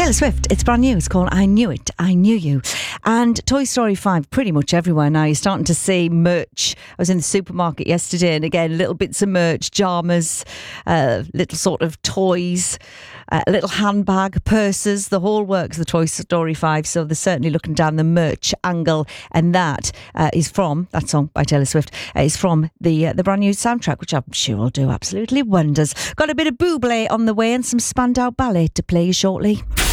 Taylor Swift, it's brand new. It's called I Knew It, I Knew You. And Toy Story 5 pretty much everywhere now. You're starting to see merch. I was in the supermarket yesterday and again, little bits of merch, jammers, little sort of toys, a little handbag, purses, the whole works, the Toy Story 5. So they're certainly looking down the merch angle. And that is from, that song by Taylor Swift, is from the brand new soundtrack, which I'm sure will do absolutely wonders. Got a bit of Bublé on the way and some Spandau Ballet to play you shortly.